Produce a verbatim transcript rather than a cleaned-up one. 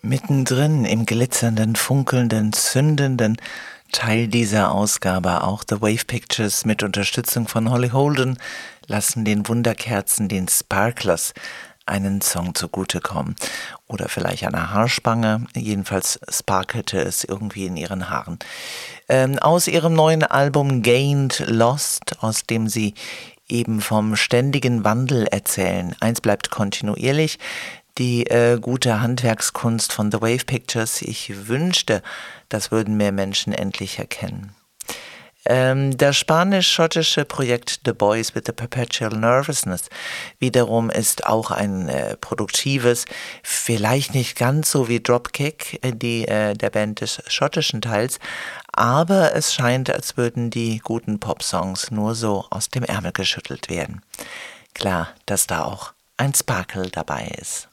Mittendrin im glitzernden, funkelnden, zündenden Teil dieser Ausgabe auch The Wave Pictures mit Unterstützung von Holly Holden lassen den Wunderkerzen, den Sparklers, einen Song zugutekommen. Oder vielleicht eine Haarspange, jedenfalls sparkelte es irgendwie in ihren Haaren. Ähm, aus ihrem neuen Album Gained Lost, aus dem sie eben vom ständigen Wandel erzählen. Eins bleibt kontinuierlich, die äh, gute Handwerkskunst von The Wave Pictures. Ich wünschte, das würden mehr Menschen endlich erkennen. Ähm, das spanisch-schottische Projekt The Boys with the Perpetual Nervousness wiederum ist auch ein äh, produktives, vielleicht nicht ganz so wie Dropkick, äh, die äh, der Band des schottischen Teils, aber es scheint, als würden die guten Popsongs nur so aus dem Ärmel geschüttelt werden. Klar, dass da auch ein Sparkle dabei ist.